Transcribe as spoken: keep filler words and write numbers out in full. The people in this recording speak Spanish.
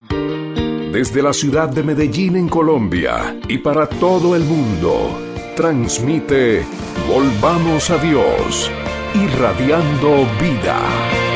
Desde la ciudad de Medellín, en Colombia, y para todo el mundo, transmite Volvamos a Dios, irradiando vida.